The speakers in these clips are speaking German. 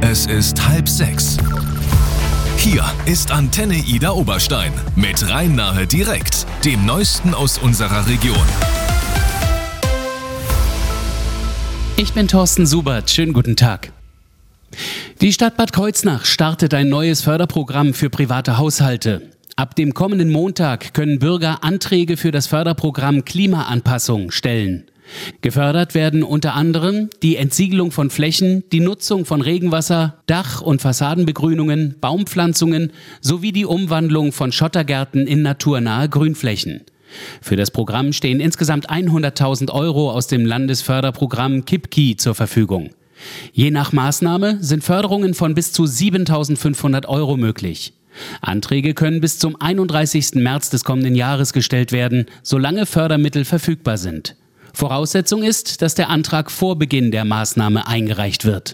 Es ist 5:30. Hier ist Antenne Ida Oberstein mit Rhein-Nahe direkt, dem Neuesten aus unserer Region. Ich bin Thorsten Subert, schönen guten Tag. Die Stadt Bad Kreuznach startet ein neues Förderprogramm für private Haushalte. Ab dem kommenden Montag können Bürger Anträge für das Förderprogramm Klimaanpassung stellen. Gefördert werden unter anderem die Entsiegelung von Flächen, die Nutzung von Regenwasser, Dach- und Fassadenbegrünungen, Baumpflanzungen sowie die Umwandlung von Schottergärten in naturnahe Grünflächen. Für das Programm stehen insgesamt 100.000 € aus dem Landesförderprogramm KIPKI zur Verfügung. Je nach Maßnahme sind Förderungen von bis zu 7.500 € möglich. Anträge können bis zum 31. März des kommenden Jahres gestellt werden, solange Fördermittel verfügbar sind. Voraussetzung ist, dass der Antrag vor Beginn der Maßnahme eingereicht wird.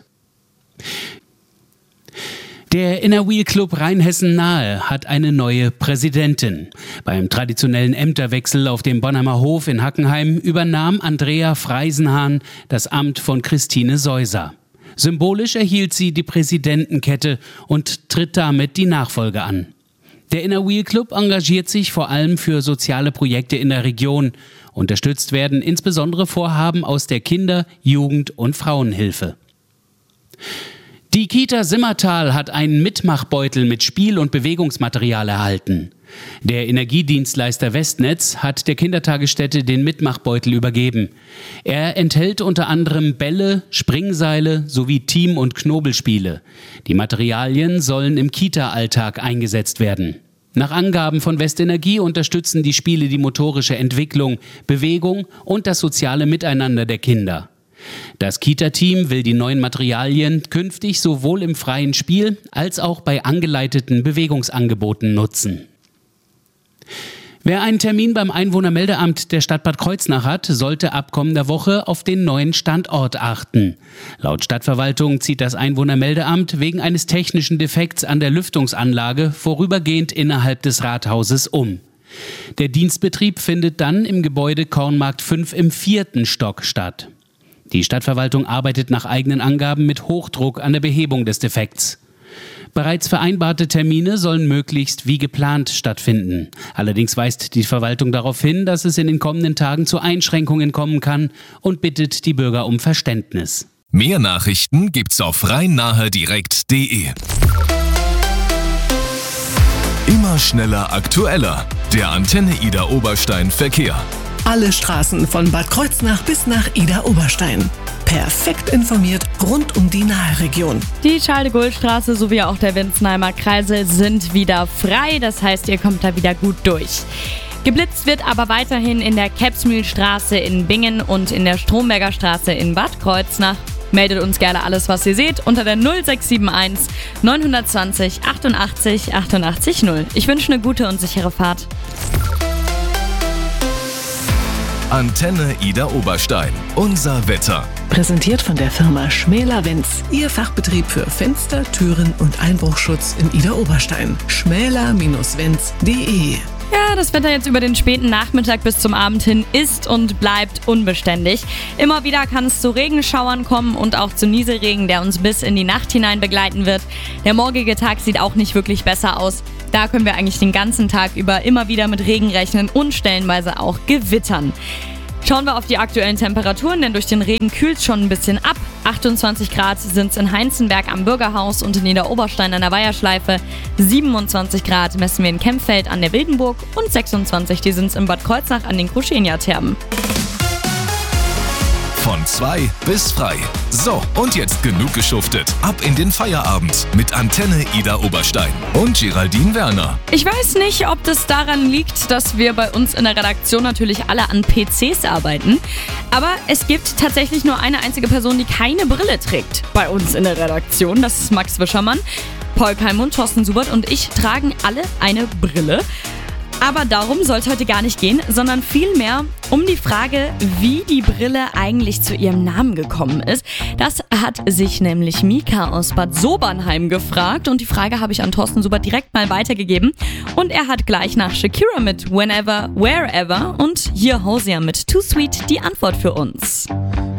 Der Inner Wheel Club Rheinhessen-Nahe hat eine neue Präsidentin. Beim traditionellen Ämterwechsel auf dem Bonheimer Hof in Hackenheim übernahm Andrea Freisenhahn das Amt von Christine Seuser. Symbolisch erhielt sie die Präsidentenkette und tritt damit die Nachfolge an. Der Inner Wheel Club engagiert sich vor allem für soziale Projekte in der Region. Unterstützt werden insbesondere Vorhaben aus der Kinder-, Jugend- und Frauenhilfe. Die Kita Simmertal hat einen Mitmachbeutel mit Spiel- und Bewegungsmaterial erhalten. Der Energiedienstleister Westnetz hat der Kindertagesstätte den Mitmachbeutel übergeben. Er enthält unter anderem Bälle, Springseile sowie Team- und Knobelspiele. Die Materialien sollen im Kita-Alltag eingesetzt werden. Nach Angaben von Westenergie unterstützen die Spiele die motorische Entwicklung, Bewegung und das soziale Miteinander der Kinder. Das Kita-Team will die neuen Materialien künftig sowohl im freien Spiel als auch bei angeleiteten Bewegungsangeboten nutzen. Wer einen Termin beim Einwohnermeldeamt der Stadt Bad Kreuznach hat, sollte ab kommender Woche auf den neuen Standort achten. Laut Stadtverwaltung zieht das Einwohnermeldeamt wegen eines technischen Defekts an der Lüftungsanlage vorübergehend innerhalb des Rathauses um. Der Dienstbetrieb findet dann im Gebäude Kornmarkt 5 im 4. Stock statt. Die Stadtverwaltung arbeitet nach eigenen Angaben mit Hochdruck an der Behebung des Defekts. Bereits vereinbarte Termine sollen möglichst wie geplant stattfinden. Allerdings weist die Verwaltung darauf hin, dass es in den kommenden Tagen zu Einschränkungen kommen kann und bittet die Bürger um Verständnis. Mehr Nachrichten gibt's auf rheinnahedirekt.de. Immer schneller, aktueller. Der Antenne Ida Oberstein Verkehr. Alle Straßen von Bad Kreuznach bis nach Ida Oberstein. Perfekt informiert rund um die Nahe-Region. Die Charles-de-Gaulle-Straße sowie auch der Winzenheimer Kreisel sind wieder frei. Das heißt, ihr kommt da wieder gut durch. Geblitzt wird aber weiterhin in der Kebsmühlstraße in Bingen und in der Stromberger Straße in Bad Kreuznach. Meldet uns gerne alles, was ihr seht, unter der 0671 920 88 88 0. Ich wünsche eine gute und sichere Fahrt. Antenne Ida Oberstein. Unser Wetter. Präsentiert von der Firma Schmäler-Wenz. Ihr Fachbetrieb für Fenster, Türen und Einbruchschutz in Ida Oberstein. schmäler-wenz.de. Ja, das Wetter jetzt über den späten Nachmittag bis zum Abend hin ist und bleibt unbeständig. Immer wieder kann es zu Regenschauern kommen und auch zu Nieselregen, der uns bis in die Nacht hinein begleiten wird. Der morgige Tag sieht auch nicht wirklich besser aus. Da können wir eigentlich den ganzen Tag über immer wieder mit Regen rechnen und stellenweise auch Gewittern. Schauen wir auf die aktuellen Temperaturen, denn durch den Regen kühlt es schon ein bisschen ab. 28 Grad sind es in Heinzenberg am Bürgerhaus und in Niederoberstein an der Weiherschleife. 27 Grad messen wir in Kempfeld an der Wildenburg und 26, die sind es in Bad Kreuznach an den Kruschenia-Thermen. Von 2 bis frei. So, und jetzt genug geschuftet. Ab in den Feierabend mit Antenne Ida Oberstein und Geraldine Werner. Ich weiß nicht, ob das daran liegt, dass wir bei uns in der Redaktion natürlich alle an PCs arbeiten. Aber es gibt tatsächlich nur eine einzige Person, die keine Brille trägt bei uns in der Redaktion. Das ist Max Wischermann. Paul Keimund, Thorsten Subert und ich tragen alle eine Brille. Aber darum soll es heute gar nicht gehen, sondern vielmehr um die Frage, wie die Brille eigentlich zu ihrem Namen gekommen ist. Das hat sich nämlich Mika aus Bad Sobernheim gefragt und die Frage habe ich an Thorsten Subert direkt mal weitergegeben. Und er hat gleich nach Shakira mit Whenever, Wherever und hier Hosier mit Too Sweet die Antwort für uns.